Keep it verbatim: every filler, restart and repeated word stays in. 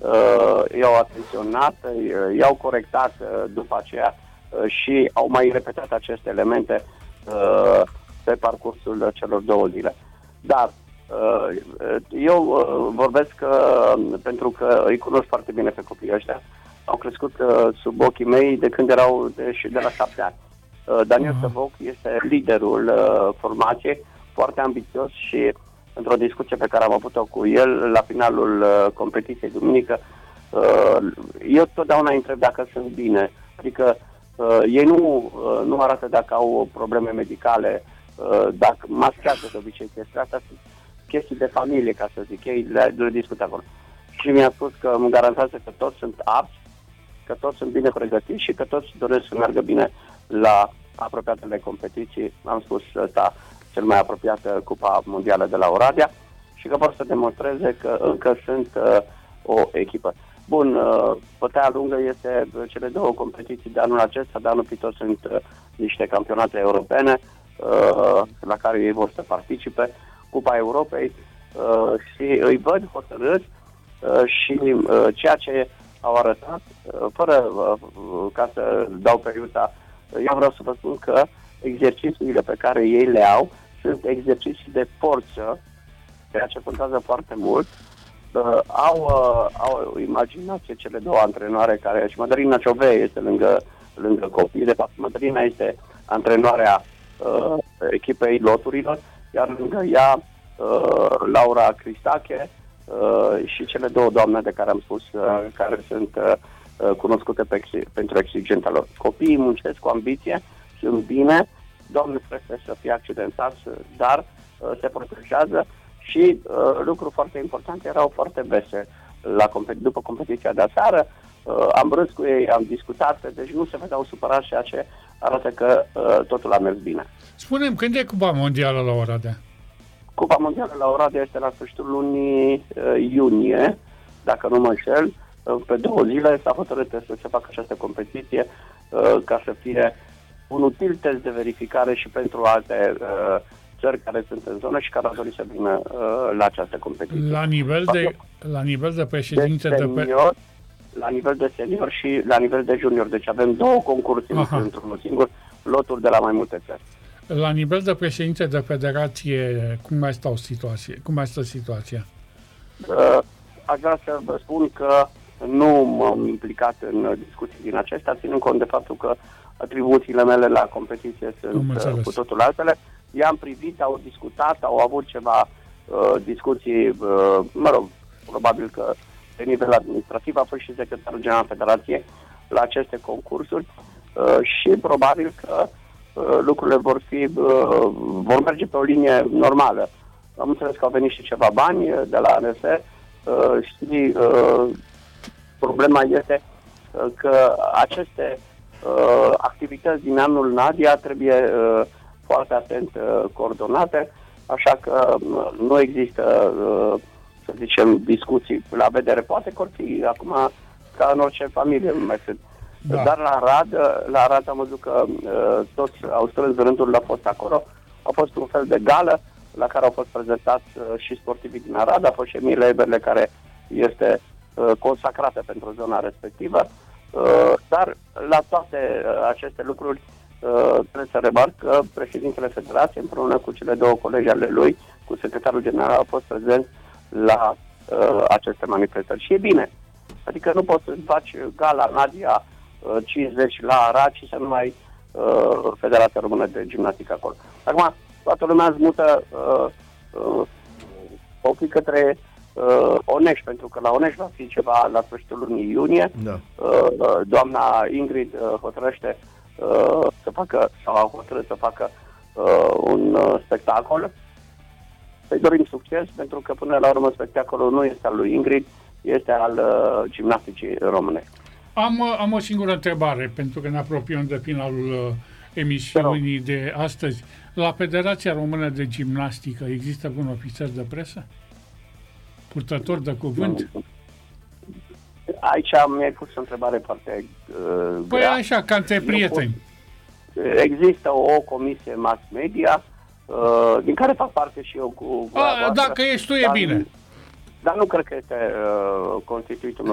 uh, i-au atenționat, uh, i-au corectat uh, după aceea uh, și au mai repetat aceste elemente uh, pe parcursul celor două zile. Dar uh, eu uh, vorbesc uh, pentru că îi cunosc foarte bine pe copiii ăștia. Au crescut uh, sub ochii mei de când erau de, și de la șapte ani. Uh, Daniel uh-huh. Săvoc este liderul uh, formației, foarte ambițios și într-o discuție pe care am avut-o cu el la finalul uh, competiției duminică, uh, eu totdeauna îi întreb dacă sunt bine. Adică uh, ei nu, uh, nu arată dacă au probleme medicale, uh, dacă maschează de obicei chestia asta, sunt chestii de familie, ca să zic, ei le, le discută acolo. Și mi-a spus că îmi garantează că toți sunt apți, că toți sunt bine pregătiți și că toți doresc să meargă bine la apropiatele competiții. Am spus ăsta, cel mai apropiată Cupa Mondială de la Oradea, și că vor să demonstreze că încă sunt uh, o echipă. Bun, uh, bătaia lungă este cele două competiții de anul acesta, de anul viitor sunt uh, niște campionate europene uh, la care ei vor să participe, Cupa Europei, uh, și îi văd hotărâți uh, și uh, ceea ce au arătat, uh, fără uh, ca să dau periuța, eu vreau să vă spun că exercițiile pe care ei le au sunt exerciții de forță, ceea ce contează foarte mult. Uh, au, uh, au o imaginație cele două antrenoare care, și Mădălina Ciovee este lângă, lângă copii, de fapt Mădălina este antrenoarea uh, echipei loturilor, iar lângă ea uh, Laura Cristache uh, și cele două doamne de care am spus, uh, care sunt uh, cunoscute pe, pentru exigența lor. Copiii muncesc cu ambiție, sunt bine, Doamne trebuie să fie accidentați, dar uh, se protejează și uh, lucru foarte important, erau foarte vese la competi- după competiția de aseară, uh, am râs cu ei, am discutat, deci nu se vedeau supărați, ceea ce arată că uh, totul a mers bine. Spune-mi, când e Cupa Mondială la Oradea? Cupa Mondială la Oradea este la sfârșitul lunii uh, iunie, dacă nu mă înșel. Uh, pe două zile s-a hotărât să se facă această competiție uh, ca să fie un util test de verificare și pentru alte uh, țări care sunt în zonă și care ar dori să vină uh, la această competiție. La nivel de, la nivel de președinte de senior, de pe... la nivel de senior și la nivel de junior. Deci avem două concursuri într-unul singur, loturi de la mai multe țări. La nivel de președinte de federație, cum mai stau situație? Cum mai stă situația? Uh, aș vrea să vă spun că nu m-am implicat în discuții din acestea, ținând cont de faptul că atribuțiile mele la competiție sunt cu totul altele. I-am privit, au discutat, au avut ceva uh, discuții, uh, mă rog, probabil că pe nivel administrativ a fost și secretarul general Federației la aceste concursuri uh, și probabil că uh, lucrurile vor fi, uh, vor merge pe o linie normală. Am înțeles că au venit și ceva bani de la A N S uh, și uh, problema este uh, că aceste uh, activități din anul Nadia trebuie uh, foarte atent uh, coordonate, așa că uh, nu există, uh, să zicem, discuții la vedere. Poate că or fi acum, ca în orice familie, nu mai sunt. Da. Dar la Arad, la Arad am văzut că uh, toți au strâns rândurile, au fost acolo. A fost un fel de gală la care au fost prezentați uh, și sportivii din Arad. A fost și Emilia Eberle, care este uh, consacrată pentru zona respectivă. Uh, dar la toate uh, aceste lucruri uh, trebuie să remarc că președintele Federației, împreună cu cele două colegi ale lui, cu secretarul general, au fost prezenți la uh, aceste manifestări. Și e bine. Adică nu poți să faci gala Nadia uh, cincizeci la Arad și să nu ai uh, Federația Română de Gimnastică acolo. Acum, toată lumea zmută uh, uh, ochii către uh, Oneș, pentru că la Oneș va fi ceva la sfârșitul lunii iunie. Da. Uh, doamna Ingrid uh, hotărăște uh, să facă, sau a hotărât să facă uh, un uh, spectacol. Să-i dorim succes, pentru că până la urmă spectacolul nu este al lui Ingrid, este al uh, gimnasticii române. Am, am o singură întrebare, pentru că ne apropiem de finalul uh, emisiunii de astăzi. La Federația Română de Gimnastică există un ofițer de presă? Purtător de cuvânt? Aici mi-ai pus o întrebare foarte uh, Păi grea. Așa, ca între prieteni. Există o comisie mass media, uh, din care fac parte și eu cu... A, dacă ești tu, e dar, bine. Dar nu cred că este uh, constituit un